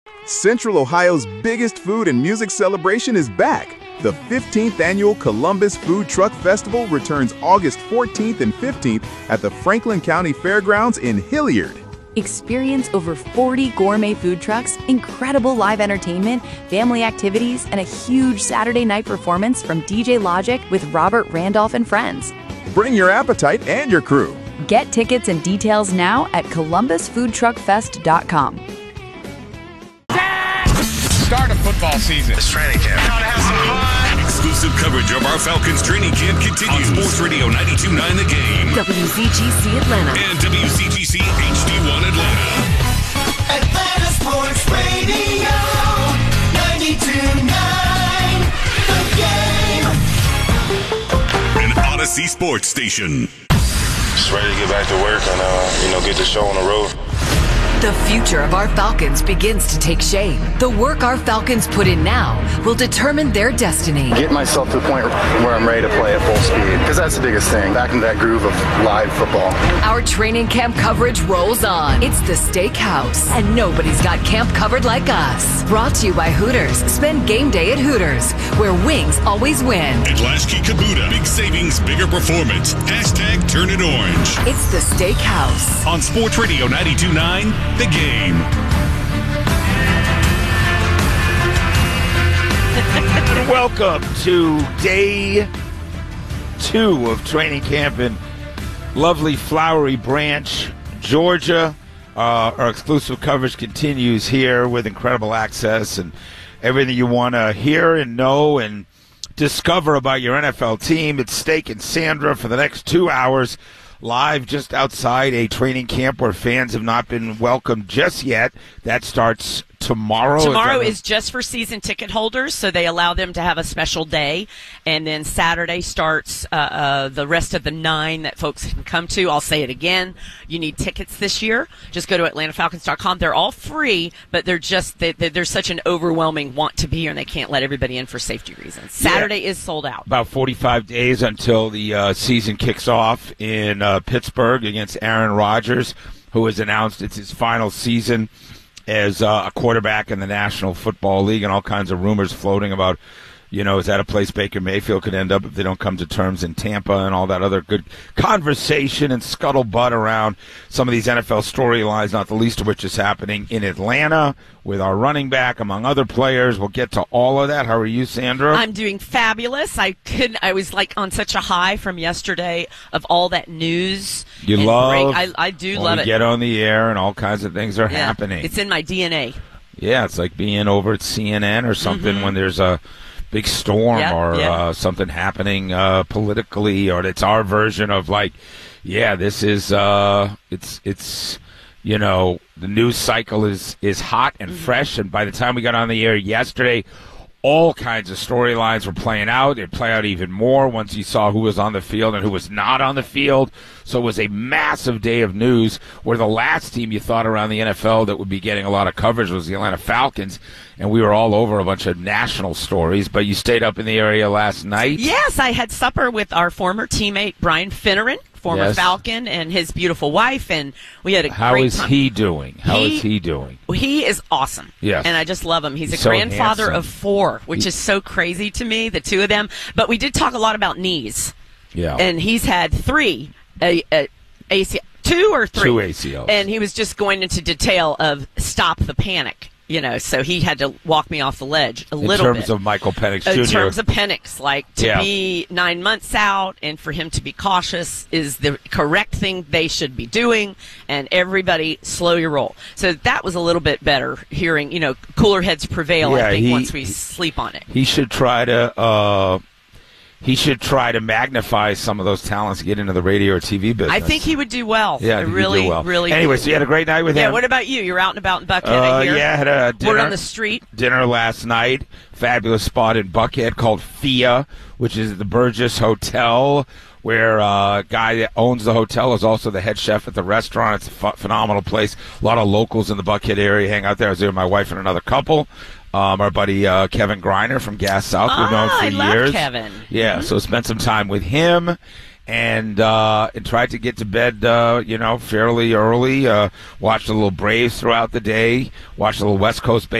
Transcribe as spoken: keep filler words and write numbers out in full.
Central Ohio's biggest food and music celebration is back. The fifteenth Annual Columbus Food Truck Festival returns August fourteenth and fifteenth at the Franklin County Fairgrounds in Hilliard. Experience over forty gourmet food trucks, incredible live entertainment, family activities, and a huge Saturday night performance from D J Logic with Robert Randolph and friends. Bring your appetite and your crew. Get tickets and details now at columbus food truck fest dot com. Start of football season. It's training camp. Gotta have some fun. Exclusive coverage of our Falcons training camp continues on Sports Radio ninety-two point nine The Game, W Z G C Atlanta, and W C G C H D one Atlanta. Atlanta Sports Radio ninety-two point nine The Game. An Odyssey Sports Station. Just ready to get back to work and uh, you know, get the show on the road. The future of our Falcons begins to take shape. The work our Falcons put in now will determine their destiny. Get myself to the point where I'm ready to play at full speed, because that's the biggest thing, back into that groove of live football. Our training camp coverage rolls on. It's the Steakhouse, and nobody's got camp covered like us. Brought to you by Hooters. Spend game day at Hooters, where wings always win. At Lasky Kubota, big savings, bigger performance. Hashtag turn it orange. It's the Steakhouse. On Sports Radio ninety-two point nine The Game. Welcome to day two of training camp in lovely Flowery Branch, Georgia. Uh, our exclusive coverage continues here with incredible access and everything you want to hear and know and discover about your N F L team. It's Steak and Sandra for the next two hours. Live just outside a training camp where fans have not been welcomed just yet. That starts tomorrow. Tomorrow is, is just for season ticket holders, so they allow them to have a special day. And then Saturday starts uh, uh, the rest of the nine that folks can come to. I'll say it again. You need tickets this year. Just go to atlanta falcons dot com. They're all free, but they're just they, they, there's such an overwhelming want to be here, and they can't let everybody in for safety reasons. Saturday yeah. is sold out. About forty-five days until the uh, season kicks off in uh, Pittsburgh against Aaron Rodgers, who has announced it's his final season as uh, a quarterback in the National Football League, and all kinds of rumors floating about, you know, is that a place Baker Mayfield could end up if they don't come to terms in Tampa, and all that other good conversation and scuttlebutt around some of these N F L storylines, not the least of which is happening in Atlanta with our running back, among other players. We'll get to all of that. How are you, Sandra? I'm doing fabulous. I couldn't. I was like on such a high from yesterday of all that news. You love. I, I do when love we it. Get on the air and all kinds of things are yeah, happening. It's in my D N A. Yeah, it's like being over at C N N or something mm-hmm. when there's a big storm yep, or yep. Uh, something happening uh, politically, or it's our version of like, yeah, this is uh, it's it's you know, the news cycle is is hot and mm-hmm. fresh, and by the time we got on the air yesterday, all kinds of storylines were playing out. They'd play out even more once you saw who was on the field and who was not on the field. So it was a massive day of news, where the last team you thought around the N F L that would be getting a lot of coverage was the Atlanta Falcons, and we were all over a bunch of national stories. But you stayed up in the area last night? Yes, I had supper with our former teammate Brian Finneran, former yes. Falcon, and his beautiful wife, and we had a How great is time. he doing? How he, is he doing? He is awesome. Yes. And I just love him. He's, He's a so grandfather handsome. of four, which he, is so crazy to me, the two of them. But we did talk a lot about knees. Yeah. And he's had three, a, a, A C L, two or three. Two A C Ls. And he was just going into detail of stop the panic. You know, so he had to walk me off the ledge a in little bit. In terms of Michael Penix Junior In terms of Penix, like to yeah. be nine months out and for him to be cautious is the correct thing they should be doing, and everybody slow your roll. So that was a little bit better hearing, you know, cooler heads prevail, yeah, I think, he, once we sleep on it. He should try to uh, he should try to magnify some of those talents to get into the radio or T V business. I think he would do well. Yeah, I I think really, he'd do well. really Anyway, do. so you had a great night with yeah, him? Yeah, what about you? You're out and about in Buckhead, uh, I hear. Yeah, I had a dinner. Word on the street. Dinner last night. Fabulous spot in Buckhead called F I A, which is the Burgess Hotel, where uh, a guy that owns the hotel is also the head chef at the restaurant. It's a ph- phenomenal place. A lot of locals in the Buckhead area hang out there. I was there with my wife and another couple. Um, our buddy uh, Kevin Griner from Gas South. We've known Ah, for I love years. Kevin. Yeah, mm-hmm. so spent some time with him. and uh, and tried to get to bed, uh, you know, fairly early. Uh, watched a little Braves throughout the day. Watched a little West Coast baseball.